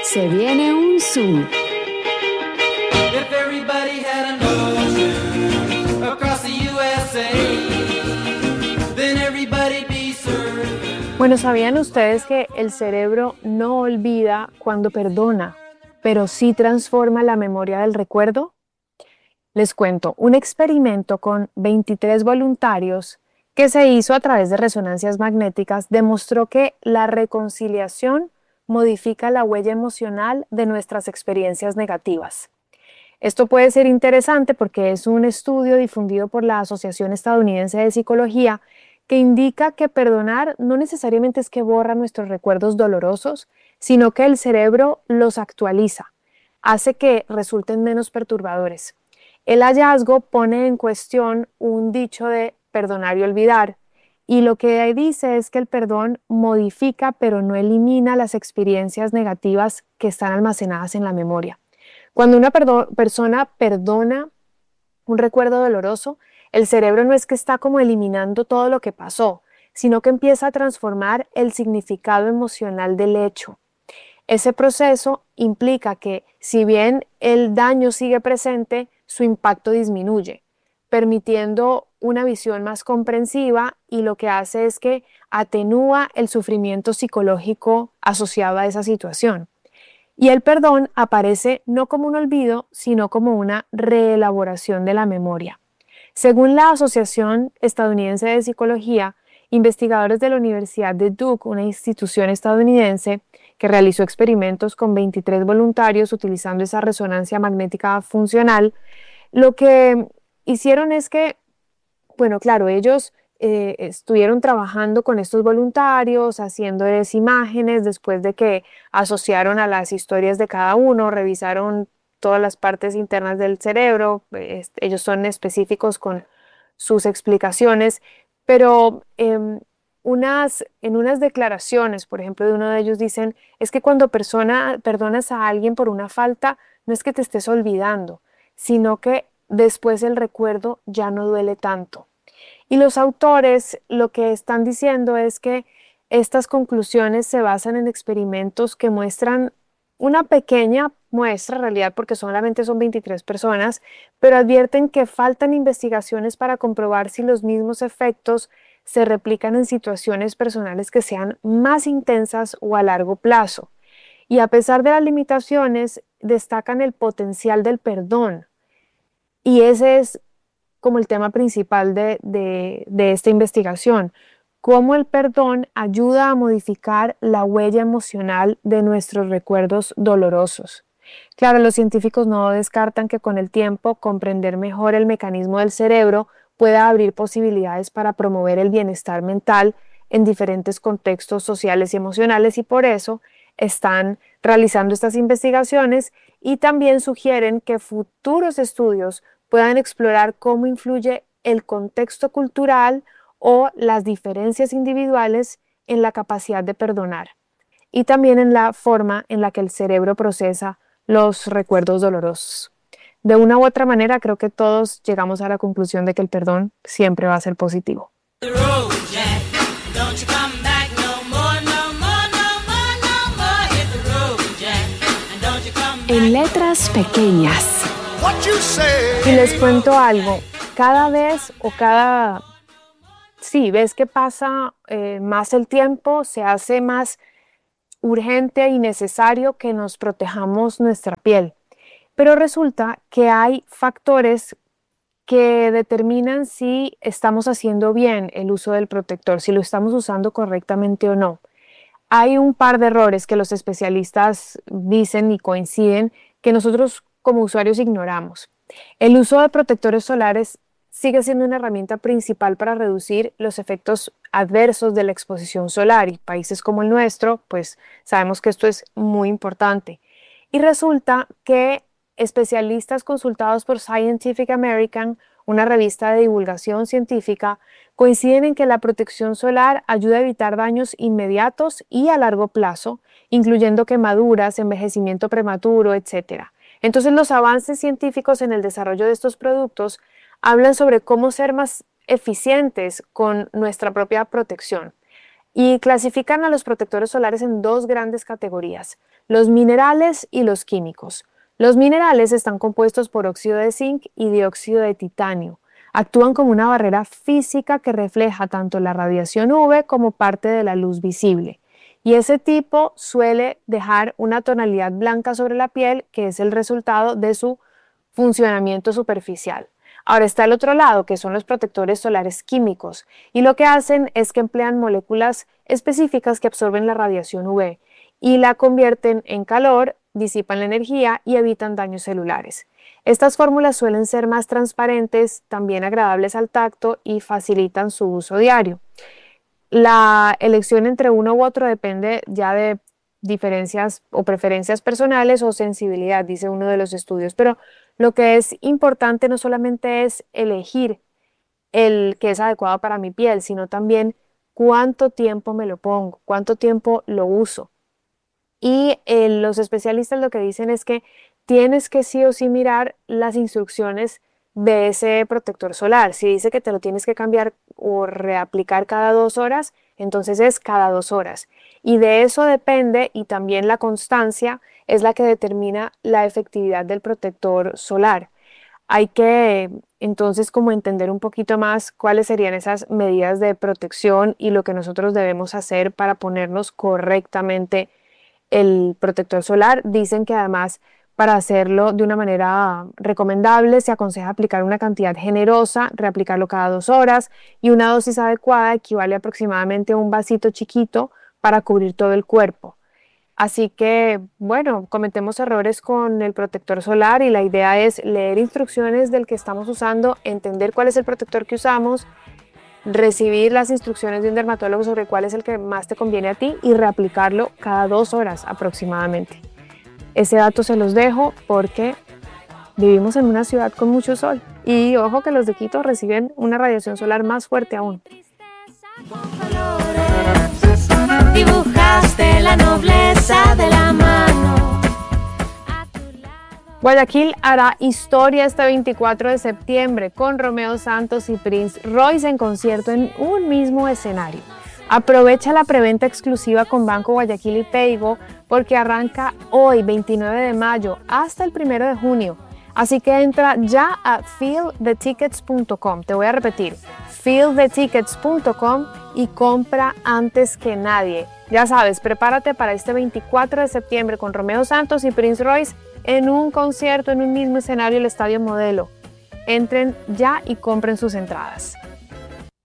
Se viene un Zoom. If everybody had an ocean across the USA, then everybody'd be surfing. Bueno, ¿sabían ustedes que el cerebro no olvida cuando perdona, pero sí transforma la memoria del recuerdo? Les cuento, un experimento con 23 voluntarios que se hizo a través de resonancias magnéticas demostró que la reconciliación modifica la huella emocional de nuestras experiencias negativas. Esto puede ser interesante porque es un estudio difundido por la Asociación Estadounidense de Psicología que indica que perdonar no necesariamente es que borra nuestros recuerdos dolorosos, sino que el cerebro los actualiza, hace que resulten menos perturbadores. El hallazgo pone en cuestión un dicho de perdonar y olvidar, y lo que dice es que el perdón modifica pero no elimina las experiencias negativas que están almacenadas en la memoria. Cuando una persona perdona un recuerdo doloroso, el cerebro no es que está como eliminando todo lo que pasó, sino que empieza a transformar el significado emocional del hecho. Ese proceso implica que, si bien el daño sigue presente, su impacto disminuye, permitiendo una visión más comprensiva, y lo que hace es que atenúa el sufrimiento psicológico asociado a esa situación. Y el perdón aparece no como un olvido, sino como una reelaboración de la memoria. Según la Asociación Estadounidense de Psicología, investigadores de la Universidad de Duke, una institución estadounidense que realizó experimentos con 23 voluntarios utilizando esa resonancia magnética funcional, lo que hicieron es que, bueno, claro, ellos estuvieron trabajando con estos voluntarios, haciéndoles imágenes después de que asociaron a las historias de cada uno, revisaron todas las partes internas del cerebro, ellos son específicos con sus explicaciones, pero en unas declaraciones, por ejemplo, de uno de ellos dicen, es que cuando perdonas a alguien por una falta, no es que te estés olvidando, sino que después el recuerdo ya no duele tanto. Y los autores lo que están diciendo es que estas conclusiones se basan en experimentos que muestran una pequeña muestra, en realidad, porque solamente son 23 personas, pero advierten que faltan investigaciones para comprobar si los mismos efectos se replican en situaciones personales que sean más intensas o a largo plazo. Y a pesar de las limitaciones, destacan el potencial del perdón. Y ese es como el tema principal de esta investigación, cómo el perdón ayuda a modificar la huella emocional de nuestros recuerdos dolorosos. Claro, los científicos no descartan que con el tiempo comprender mejor el mecanismo del cerebro pueda abrir posibilidades para promover el bienestar mental en diferentes contextos sociales y emocionales, y por eso están realizando estas investigaciones, y también sugieren que futuros estudios puedan explorar cómo influye el contexto cultural o las diferencias individuales en la capacidad de perdonar, y también en la forma en la que el cerebro procesa los recuerdos dolorosos. De una u otra manera, creo que todos llegamos a la conclusión de que el perdón siempre va a ser positivo. En letras pequeñas. Y les cuento algo, cada vez vez que pasa más el tiempo, se hace más urgente y necesario que nos protejamos nuestra piel. Pero resulta que hay factores que determinan si estamos haciendo bien el uso del protector, si lo estamos usando correctamente o no. Hay un par de errores que los especialistas dicen y coinciden que nosotros como usuarios ignoramos. El uso de protectores solares sigue siendo una herramienta principal para reducir los efectos adversos de la exposición solar, y países como el nuestro, pues sabemos que esto es muy importante. Y resulta que especialistas consultados por Scientific American, una revista de divulgación científica, coinciden en que la protección solar ayuda a evitar daños inmediatos y a largo plazo, incluyendo quemaduras, envejecimiento prematuro, etc. Entonces, los avances científicos en el desarrollo de estos productos hablan sobre cómo ser más eficientes con nuestra propia protección. y clasifican a los protectores solares en dos grandes categorías, los minerales y los químicos. Los minerales están compuestos por óxido de zinc y dióxido de titanio. Actúan como una barrera física que refleja tanto la radiación UV como parte de la luz visible. Y ese tipo suele dejar una tonalidad blanca sobre la piel, que es el resultado de su funcionamiento superficial. Ahora está el otro lado, que son los protectores solares químicos, y lo que hacen es que emplean moléculas específicas que absorben la radiación UV y la convierten en calor, disipan la energía y evitan daños celulares. Estas fórmulas suelen ser más transparentes, también agradables al tacto y facilitan su uso diario. La elección entre uno u otro depende ya de diferencias o preferencias personales o sensibilidad, dice uno de los estudios, pero lo que es importante no solamente es elegir el que es adecuado para mi piel, sino también cuánto tiempo me lo pongo, cuánto tiempo lo uso. Y los especialistas lo que dicen es que tienes que sí o sí mirar las instrucciones de ese protector solar. Si dice que te lo tienes que cambiar o reaplicar cada 2 horas, entonces es cada 2 horas. Y de eso depende, y también la constancia es la que determina la efectividad del protector solar. Hay que entonces como entender un poquito más cuáles serían esas medidas de protección y lo que nosotros debemos hacer para ponernos correctamente el protector solar. Dicen que además para hacerlo de una manera recomendable se aconseja aplicar una cantidad generosa, reaplicarlo cada 2 horas, y una dosis adecuada equivale aproximadamente a un vasito chiquito para cubrir todo el cuerpo. Así que, bueno, cometemos errores con el protector solar y la idea es leer instrucciones del que estamos usando, entender cuál es el protector que usamos, recibir las instrucciones de un dermatólogo sobre cuál es el que más te conviene a ti y reaplicarlo cada 2 horas aproximadamente. Ese dato se los dejo porque vivimos en una ciudad con mucho sol y ojo que los de Quito reciben una radiación solar más fuerte aún. Dibujaste la nobleza de la mano. Guayaquil hará historia este 24 de septiembre con Romeo Santos y Prince Royce en concierto en un mismo escenario. Aprovecha la preventa exclusiva con Banco Guayaquil y Paygo porque arranca hoy, 29 de mayo, hasta el 1 de junio. Así que entra ya a feelthetickets.com. Te voy a repetir, feelthetickets.com y compra antes que nadie. Ya sabes, prepárate para este 24 de septiembre con Romeo Santos y Prince Royce en un concierto en un mismo escenario, el Estadio Modelo. Entren ya y compren sus entradas.